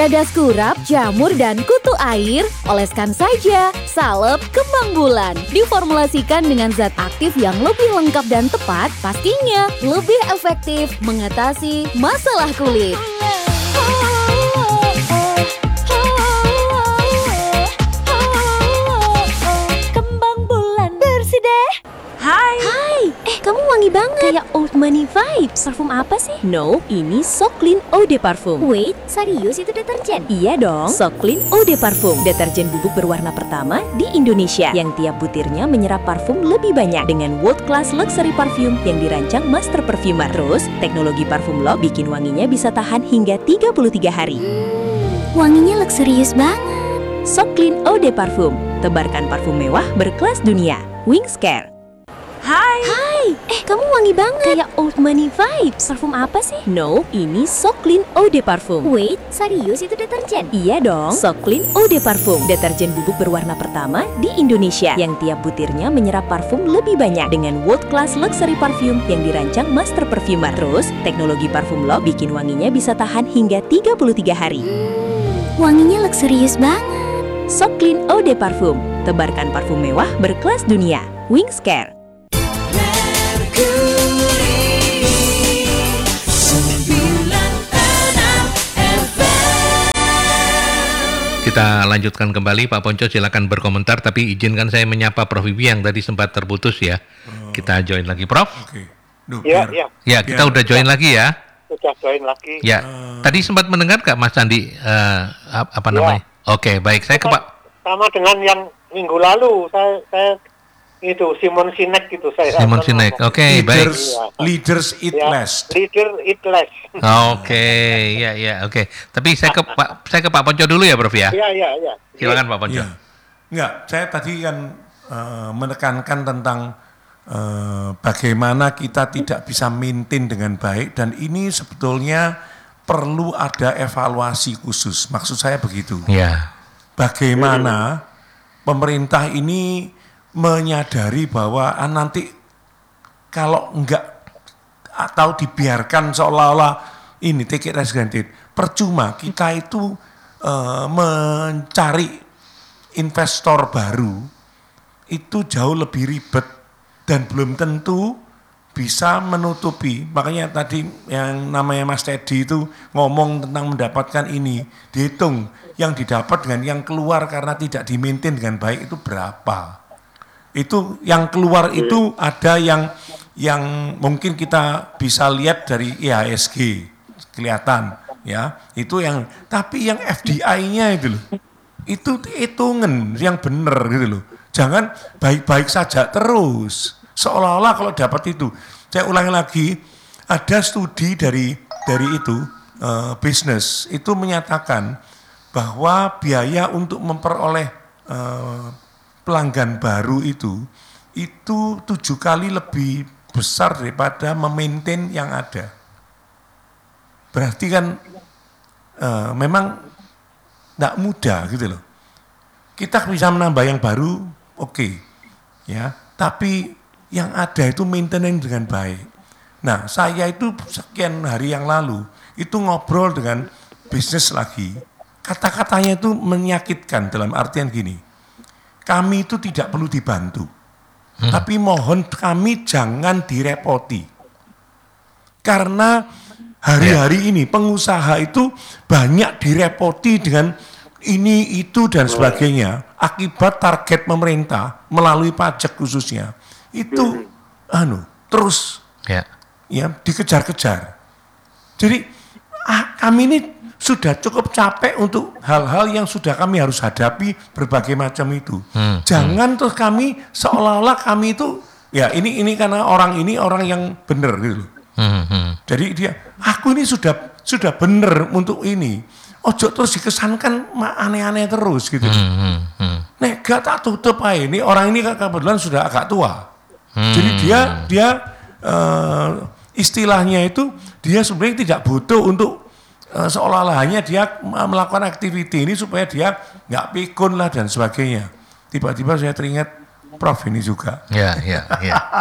Kadas kurap, jamur, dan kutu air, oleskan saja. Salep kembang bulan diformulasikan dengan zat aktif yang lebih lengkap dan tepat, pastinya lebih efektif mengatasi masalah kulit. Kembang bulan bersih deh. Hai. Kamu wangi banget. Kayak Old Money vibes. Parfum apa sih? No, ini So Clean Eau de Parfum. Wait, serius itu deterjen? Iya dong, So Clean Eau de Parfum. Deterjen bubuk berwarna pertama di Indonesia yang tiap butirnya menyerap parfum lebih banyak dengan world class luxury parfum yang dirancang master perfumer. Terus, teknologi parfum lock bikin wanginya bisa tahan hingga 33 hari. Wanginya luxurious banget. So Clean Eau de Parfum. Tebarkan parfum mewah berkelas dunia. Wings Care. Hai, kamu wangi banget. Kayak Old Money vibes. Parfum apa sih? No, ini So Clean Eau de Parfum. Wait, serius itu deterjen? Iya dong, So Clean Eau de Parfum. Deterjen bubuk berwarna pertama di Indonesia yang tiap butirnya menyerap parfum lebih banyak dengan world class luxury parfum yang dirancang master perfumer. Terus, teknologi parfum lock bikin wanginya bisa tahan hingga 33 hari. Wanginya luxurious banget. So Clean Eau de Parfum. Tebarkan parfum mewah berkelas dunia. Wings Care. Kita lanjutkan kembali, Pak Ponco silakan berkomentar, tapi izinkan saya menyapa Prof Wibi yang tadi sempat terputus ya. Kita join lagi, Prof. Oke. Ya, kita udah join lagi ya. Sudah join lagi. Ya, tadi sempat mendengar nggak Mas Sandi apa namanya? Oke, baik. Saya ke Pak. Sama dengan yang minggu lalu, saya itu Simon Sinek gitu saya. Simon Sinek. Oke, baik. Leaders eat less. Leader eat less. Oke, ya, oke. Tapi saya ke Pak Ponco dulu ya, Prof ya. Iya. Silakan Pak Ponco. Ya. Enggak, saya tadi kan menekankan tentang bagaimana kita tidak bisa maintain dengan baik, dan ini sebetulnya perlu ada evaluasi khusus. Maksud saya begitu. Ya. Bagaimana pemerintah ini menyadari bahwa nanti kalau enggak atau dibiarkan seolah-olah ini take it as granted, percuma kita itu mencari investor baru itu jauh lebih ribet dan belum tentu bisa menutupi. Makanya tadi yang namanya Mas Teddy itu ngomong tentang mendapatkan ini, dihitung yang didapat dengan yang keluar karena tidak di-maintain dengan baik itu berapa. Itu yang keluar itu ada yang mungkin kita bisa lihat dari IHSG kelihatan ya, itu yang, tapi yang FDI-nya itu loh, itu hitungan yang benar gitu loh. Jangan baik-baik saja terus seolah-olah kalau dapat itu. Saya ulangi lagi, ada studi dari itu bisnis itu menyatakan bahwa biaya untuk memperoleh pelanggan baru itu 7 kali lebih besar daripada memaintain yang ada. Berarti kan memang tidak mudah gitu loh. Kita bisa menambah yang baru, oke, ya. Tapi yang ada itu maintenance dengan baik. Nah, saya itu sekian hari yang lalu itu ngobrol dengan bisnis lagi. Kata-katanya itu menyakitkan dalam artian gini. Kami itu tidak perlu dibantu, tapi mohon kami jangan direpoti. Karena hari-hari ini pengusaha itu banyak direpoti dengan ini, itu, dan sebagainya. Akibat target pemerintah melalui pajak khususnya. Itu terus ya dikejar-kejar. Jadi kami ini sudah cukup capek untuk hal-hal yang sudah kami harus hadapi berbagai macam itu. Jangan terus kami seolah-olah kami itu ya ini karena orang yang benar gitu. Jadi dia aku ini sudah benar untuk ini. Ojo terus dikesankan aneh-aneh terus gitu. Nek gak tak tutup aja. Ini orang ini kebetulan sudah agak tua. Jadi dia istilahnya itu dia sebenarnya tidak butuh untuk seolah-olah hanya dia melakukan aktiviti ini supaya dia nggak pikun lah dan sebagainya. Tiba-tiba saya teringat Prof ini juga. Ya.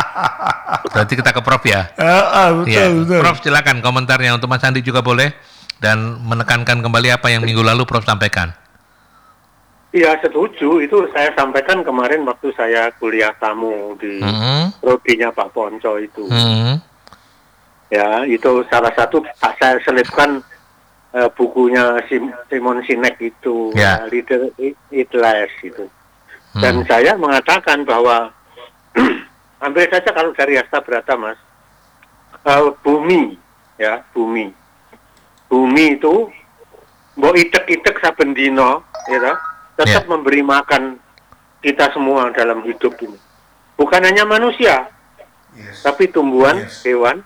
Berarti kita ke Prof ya. Betul. Prof silakan komentarnya, untuk Mas Andi juga boleh. dan menekankan kembali apa yang minggu lalu Prof sampaikan. Iya, setuju. Itu saya sampaikan kemarin waktu saya kuliah tamu di prodinya Pak Ponco itu. Ya, itu salah satu saya selipkan bukunya Simon Sinek itu, Leader It Last itu. Dan saya mengatakan bahwa hampir saja kalau dari Hastabrata, Mas, bumi itu mbok itek-itek saben dina, ya, tetap memberi makan kita semua dalam hidup ini. Bukan hanya manusia, tapi tumbuhan, hewan,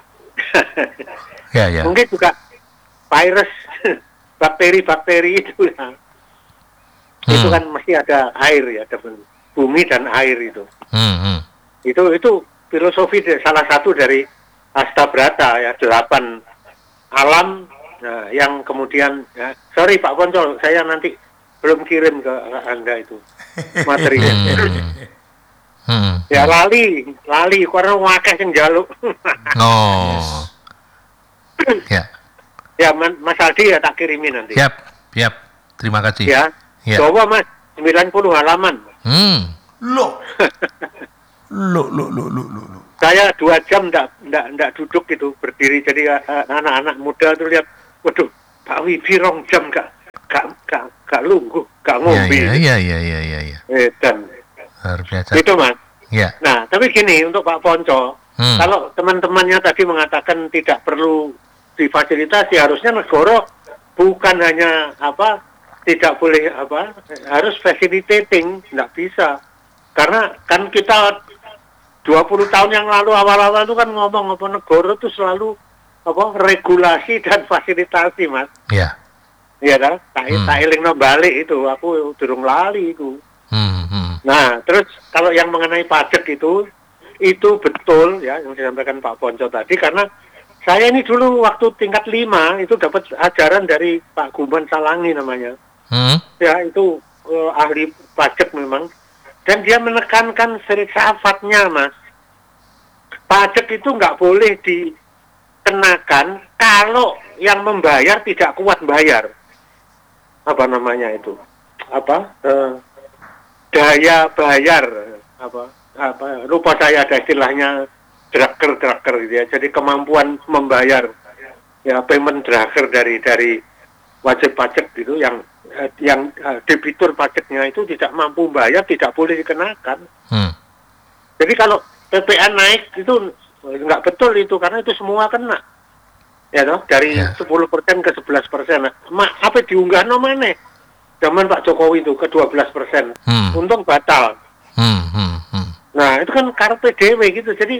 mungkin juga virus, bakteri-bakteri itu ya. Itu kan mesti ada air ya, ada bumi dan air itu. Itu filosofi salah satu dari Hastabrata ya, 8 alam yang kemudian sorry Pak Ponco, saya nanti belum kirim ke Anda itu materinya. Ya lali karena wakil yang jaluk. Ya Mas Aldi ya tak kirimin nanti. Siap. Terima kasih. Ya. Coba Mas, 90 halaman. Loh. Saya 2 jam ndak duduk gitu, berdiri. Jadi anak-anak muda tuh lihat, waduh, Pak Wibi 2 jam gak lungguh, gak ngombe. Iya. Dan luar biasa. itu Mas. Ya. Nah, tapi gini untuk Pak Ponco, kalau teman-temannya tadi mengatakan tidak perlu difasilitasi, harusnya negara bukan hanya tidak boleh harus facilitating, nggak bisa. Karena kan kita 20 tahun yang lalu awal-awal itu kan ngomong negara itu selalu regulasi dan fasilitasi, Mas. Iya. Iya kan? Tak elingno balik itu, aku durung lali itu. Nah, terus kalau yang mengenai pajak itu betul ya yang disampaikan Pak Ponco tadi, karena saya ini dulu waktu tingkat 5 itu dapat ajaran dari Pak Guman Salangi namanya. Ya, itu ahli pajak memang. Dan dia menekankan filsafatnya, Mas. Pajak itu nggak boleh dikenakan kalau yang membayar tidak kuat bayar. Apa namanya itu? Daya bayar. Lupa saya ada istilahnya draker gitu ya. Jadi kemampuan membayar. Ya, payment draker dari wajib pajak gitu yang debitur pajaknya itu tidak mampu bayar, tidak boleh dikenakan. Jadi kalau PPN naik itu nggak betul itu, karena itu semua kena. Ya toh, dari 10% ke 11%. Apa diunggah nomane? Zaman Pak Jokowi itu ke 12%. Untung batal. Nah, itu kan karpe dewe gitu. Jadi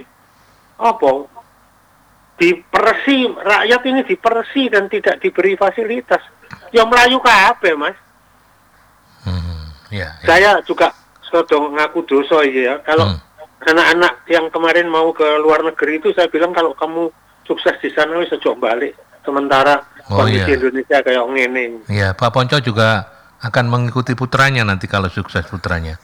dipersi, rakyat ini dipersi dan tidak diberi fasilitas. Ya melayu kabeh, Mas. Saya juga sedang ngaku dosa ya. Kalau anak-anak yang kemarin mau ke luar negeri itu, saya bilang kalau kamu sukses di sana wis aja balik. Sementara kondisi Indonesia kayak ngene. Iya, Pak Ponco juga akan mengikuti putranya nanti kalau sukses putranya.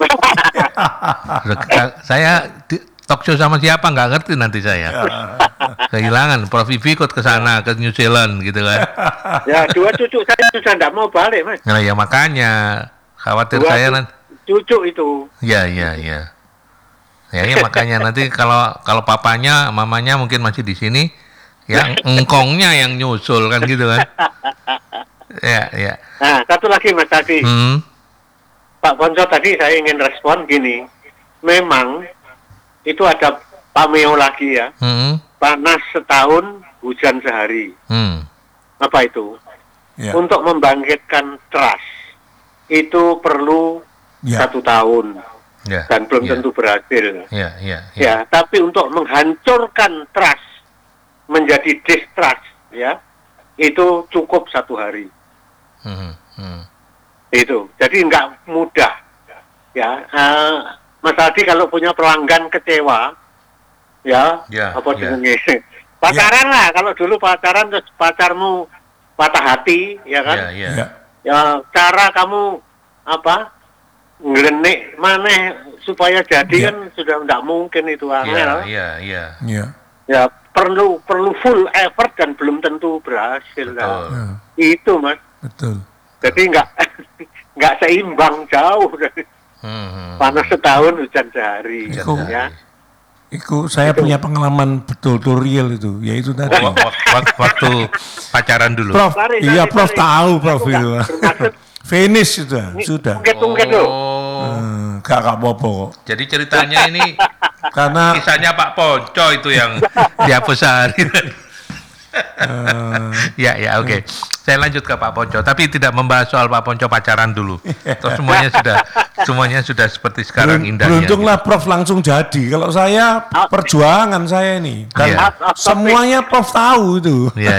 Saya talk show sama siapa nggak ngerti nanti saya. Kehilangan. Prof Vivi ikut ke sana, ke New Zealand gitu kan. Ya, 2 cucu saya sudah nggak mau balik, Mas. Nah, ya makanya khawatir 2 saya nanti. Cucu itu. Ya, makanya nanti kalau papanya, mamanya mungkin masih di sini, yang engkongnya yang nyusul kan gitu kan. Ya. Nah, satu lagi Mas tadi. Pak Ponco tadi saya ingin respon gini. Memang itu ada pameo lagi ya. Panas setahun, hujan sehari. Apa itu? Untuk membangkitkan trust itu perlu 1 tahun. Dan belum tentu berhasil. Ya, tapi untuk menghancurkan trust menjadi distrust ya, itu cukup 1 hari. Itu. Jadi nggak mudah. Ya, Mas Aldi kalau punya pelanggan kecewa, pacaran lah. Kalau dulu pacaran terus pacarmu patah hati, ya kan? Ya, cara kamu ngelenek maneh supaya jadi kan sudah tidak mungkin itu angel. Ya perlu full effort dan belum tentu berhasil. Nah, itu Mas. Betul. Jadi nggak seimbang, jauh dari panas setahun hujan sehari. Ya. Iku saya punya pengalaman betul-betul real itu, yaitu tadi. Waktu pacaran dulu. Prof, iya Prof tahu Prof itu. Bermaksud Finish sudah. ungkit-ungkit loh. Gak apa-apa kok. Jadi ceritanya ini Karena kisahnya Pak Ponco itu yang dihapus sehari. Ya, oke. Saya lanjut ke Pak Ponco, tapi tidak membahas soal Pak Ponco pacaran dulu. Terus semuanya sudah seperti sekarang indahnya. beruntunglah Prof langsung jadi. Kalau saya perjuangan saya ini, dan semuanya Prof tahu itu. Iya.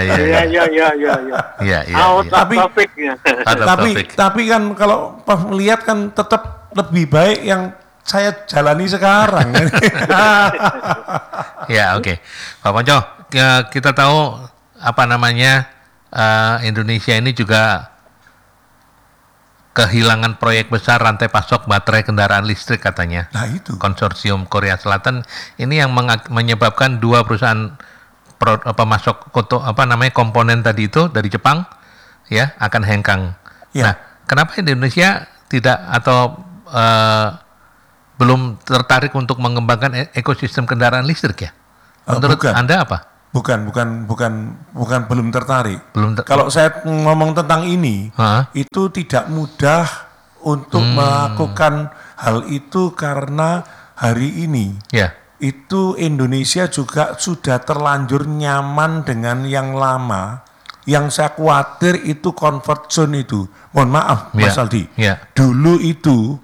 Tapi kan kalau Prof melihat kan tetap lebih baik yang saya jalani sekarang. Ya, oke. Pak Ponco, kita tahu Indonesia ini juga kehilangan proyek besar rantai pasok baterai kendaraan listrik katanya. Nah itu. Konsorsium Korea Selatan ini yang menyebabkan dua perusahaan pemasok komponen tadi itu dari Jepang ya akan hengkang. Ya. Nah, kenapa Indonesia tidak atau belum tertarik untuk mengembangkan ekosistem kendaraan listrik ya? Menurut Anda apa? Bukan belum tertarik. Kalau saya ngomong tentang ini, itu tidak mudah untuk melakukan hal itu karena hari ini itu Indonesia juga sudah terlanjur nyaman dengan yang lama. Yang saya khawatir itu comfort zone itu. Mohon maaf, Mas Aldi. Dulu itu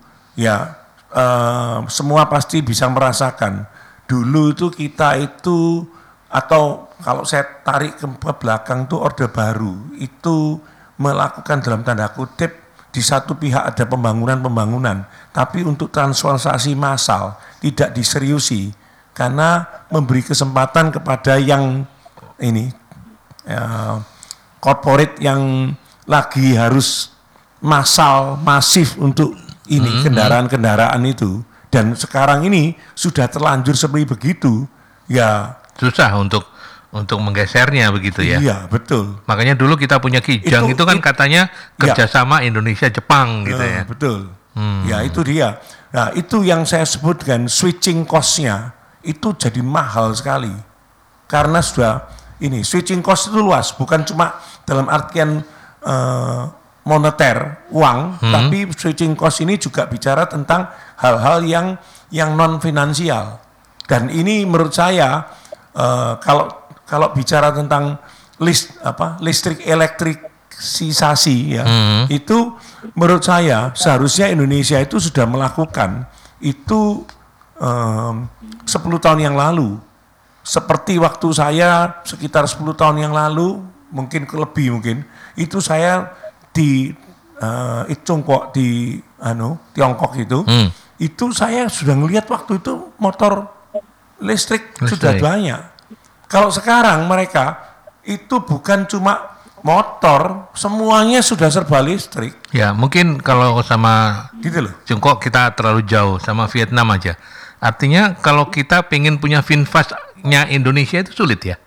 semua pasti bisa merasakan. Dulu itu kita itu atau kalau saya tarik ke belakang tuh Orde Baru itu melakukan dalam tanda kutip di satu pihak ada pembangunan, tapi untuk transportasi massal tidak diseriusi karena memberi kesempatan kepada yang ini corporate yang lagi harus masif untuk ini kendaraan-kendaraan itu, dan sekarang ini sudah terlanjur seperti begitu ya. Susah untuk menggesernya begitu ya. Iya, betul. Makanya dulu kita punya Kijang itu kan katanya kerjasama Indonesia-Jepang gitu ya. Betul. Ya itu dia. Nah itu yang saya sebutkan switching cost-nya itu jadi mahal sekali. Karena sudah ini switching cost itu luas, bukan cuma dalam artian moneter, uang, tapi switching cost ini juga bicara tentang hal-hal yang non finansial. Dan ini menurut saya kalau bicara tentang listrik elektriksisasi ya, itu menurut saya seharusnya Indonesia itu sudah melakukan itu 10 tahun yang lalu. Seperti waktu saya sekitar 10 tahun yang lalu, mungkin lebih itu saya di Cungkok di Tiongkok itu saya sudah melihat waktu itu motor listrik sudah banyak. Kalau sekarang mereka itu bukan cuma motor, semuanya sudah serba listrik. Ya mungkin kalau sama gitu loh. Cungkok kita terlalu jauh, sama Vietnam aja. Artinya kalau kita pengen punya VinFast-nya Indonesia itu sulit ya?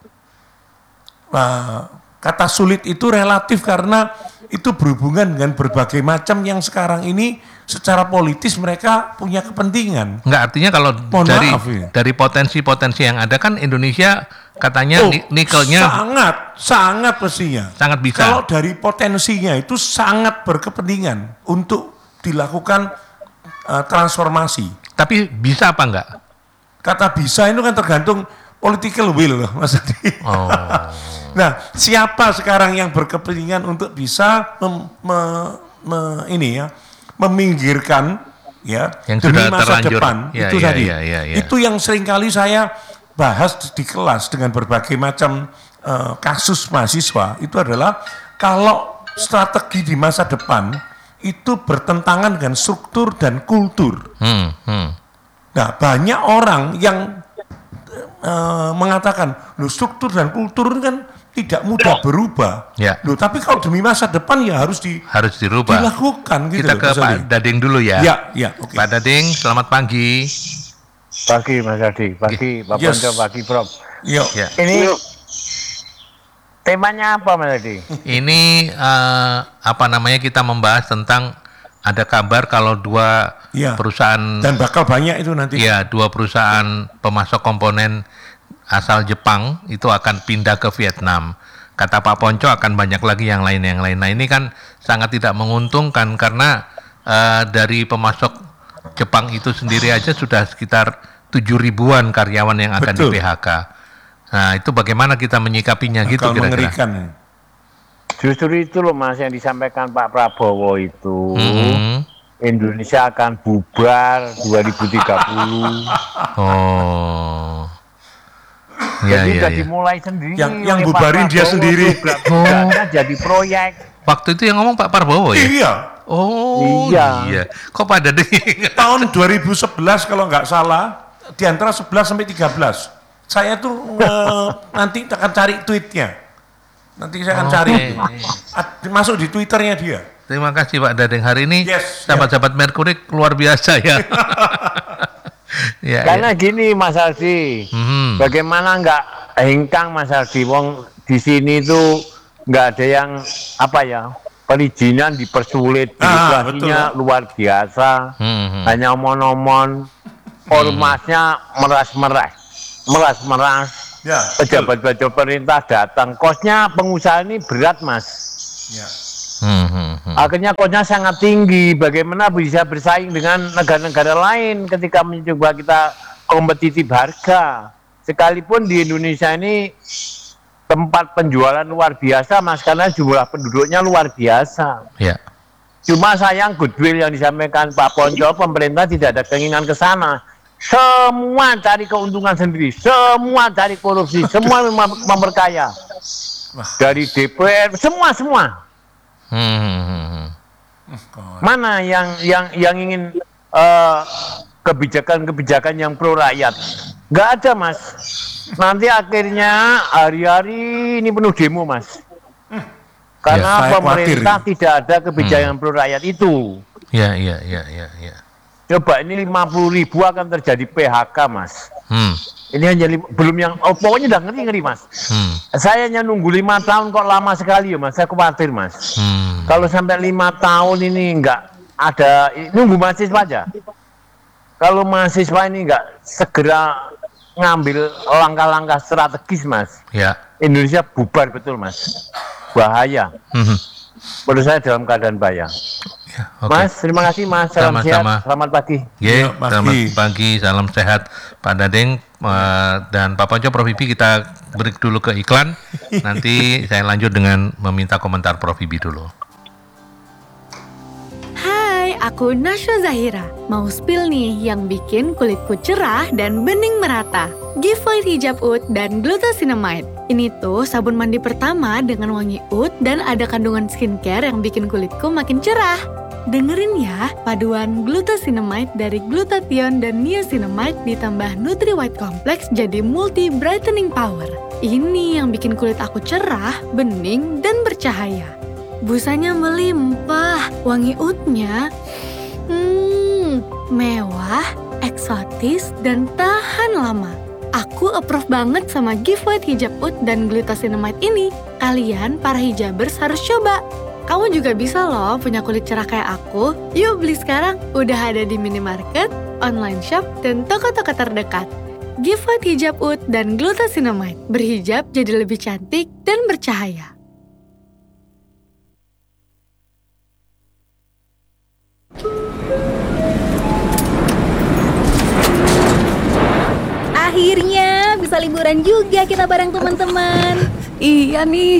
Kata sulit itu relatif karena itu berhubungan dengan berbagai macam yang sekarang ini secara politis mereka punya kepentingan. Enggak, artinya kalau dari potensi-potensi yang ada kan Indonesia katanya nikelnya sangat pastinya. Sangat bisa. Kalau dari potensinya itu sangat berkepentingan untuk dilakukan transformasi. Tapi bisa apa enggak? Kata bisa itu kan tergantung political will loh Mas Adi. Nah, siapa sekarang yang berkepentingan untuk bisa meminggirkan ya yang demi masa depan itu tadi. Itu yang seringkali saya bahas di kelas dengan berbagai macam kasus mahasiswa itu adalah kalau strategi di masa depan itu bertentangan dengan struktur dan kultur. Nah, banyak orang yang mengatakan, loh struktur dan kultur kan tidak mudah berubah. Ya. Loh, tapi kalau demi masa depan ya harus dirubah. Dilakukan gitu. Kita ke Pak Dading dulu ya. Ya, oke. Pak Dading, selamat pagi. Pagi Mas Adi, pagi Pak Ponco, pagi Prof. Yuk. Ya. Ini temanya apa Mas Adi? Ini kita membahas tentang ada kabar kalau dua Iya. perusahaan Dan bakal banyak itu nanti. Iya, dua perusahaan pemasok komponen asal Jepang itu akan pindah ke Vietnam. Kata Pak Ponco akan banyak lagi yang lain. Nah ini kan sangat tidak menguntungkan karena dari pemasok Jepang itu sendiri aja sudah sekitar 7.000-an karyawan yang akan di Betul. PHK. Nah itu bagaimana kita menyikapinya gitu Bakal kira-kira? mengerikan. Justru itu loh Mas yang disampaikan Pak Prabowo itu. Mhm. Indonesia akan bubar 2030. Oh. Ya, Jadi ya, udah ya. dimulai sendiri. Yang oleh bubarin Pak dia Prabowo, sendiri. program-programnya jadi proyek. Waktu itu yang ngomong Pak Prabowo ya? Iya. Oh Iya. Kok pada deh? Tahun 2011 kalau nggak salah, di antara 11 sampai 13. Saya tuh nanti akan cari tweetnya. Nanti saya akan cari. Masuk di Twitternya dia. Terima kasih Pak Dadeng. Hari ini Yes, sahabat-sahabat Merkurik luar biasa ya. Ya, Karena ya. gini Mas Aldi, Mhm. bagaimana nggak hengkang Mas Aldi, wong di sini tuh nggak ada yang perizinan dipersulit, birokrasinya betul. luar biasa, Mhm. hanya omon-omon, ormasnya meras-meras, Ya. pejabat-pejabat pemerintah datang, kosnya pengusaha ini berat Mas. Ya. Mhm. Akhirnya kosnya sangat tinggi. Bagaimana bisa bersaing dengan negara-negara lain ketika mencoba kita kompetitif harga? Sekalipun di Indonesia ini tempat penjualan luar biasa, Mas, karena jumlah penduduknya luar biasa. Ya. Cuma sayang goodwill yang disampaikan Pak Ponco, pemerintah tidak ada keinginan ke sana. Semua cari keuntungan sendiri, semua cari korupsi, semua memperkaya. Dari DPR, semua. Mhm. Mana yang ingin kebijakan-kebijakan yang pro rakyat? Nggak ada Mas. Nanti akhirnya hari-hari ini penuh demo Mas. Karena saya pemerintah khawatir. tidak ada kebijakan pro rakyat itu. Ya. Coba ini 50.000 akan terjadi PHK Mas. Hmm. Ini hanya belum yang pokoknya udah ngeri Mas. Saya hanya nunggu 5 tahun kok lama sekali ya Mas. Saya khawatir Mas. Kalau sampai 5 tahun ini nggak ada, nunggu mahasiswa aja. Kalau mahasiswa ini nggak segera ngambil langkah-langkah strategis Mas, Ya. Indonesia bubar betul Mas. Bahaya. Mhm. Menurut saya dalam keadaan bahaya. Ya, oke. Mas, terima kasih Mas. Salam Sama-sama. sehat. Selamat pagi. Ye, Ya, selamat pagi, salam sehat Pak Dadeng dan Pak Ponco. Prof Ibi kita break dulu ke iklan. Nanti saya lanjut dengan meminta komentar Prof Ibi dulu. Hai, aku Nasya Zahira. Mau spill nih yang bikin kulitku cerah dan bening merata. Giveaway hijab oud dan glucosinamide. Ini tuh sabun mandi pertama dengan wangi oud dan ada kandungan skincare yang bikin kulitku makin cerah. Dengerin ya, paduan glucosinamide dari glutathione dan niacinamide ditambah Nutri White Complex jadi multi brightening power. Ini yang bikin kulit aku cerah, bening, dan bercahaya. Busanya melimpah, wangi oudnya mewah, eksotis, dan tahan lama. Aku approve banget sama giveaway hijab oud dan glucosinamide ini. Kalian para hijabers harus coba. Kamu juga bisa loh punya kulit cerah kayak aku. Yuk beli sekarang, udah ada di minimarket, online shop, dan toko-toko terdekat. Giveaway hijab oud dan glucosinamide. Berhijab jadi lebih cantik dan bercahaya. Akhirnya bisa liburan juga kita bareng teman-teman. Iya nih.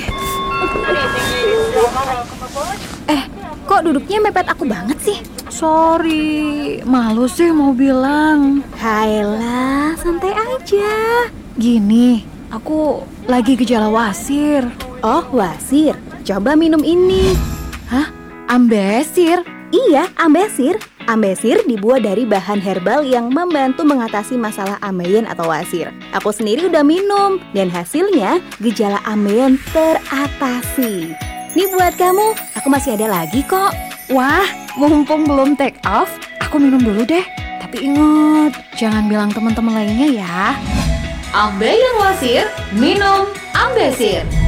Kok duduknya mepet aku banget sih? Sorry, malu sih mau bilang. Hayalah, santai aja. Gini, aku lagi gejala wasir. Oh, wasir. Coba minum ini. Hah? Ambesir? Iya, ambesir. Ambesir dibuat dari bahan herbal yang membantu mengatasi masalah ambeien atau wasir. Aku sendiri udah minum dan hasilnya gejala ambeien teratasi. Nih buat kamu, aku masih ada lagi kok. Wah, mumpung belum take off, aku minum dulu deh. Tapi ingat, jangan bilang teman-teman lainnya ya. Ambeien Wasir, minum Ambesir.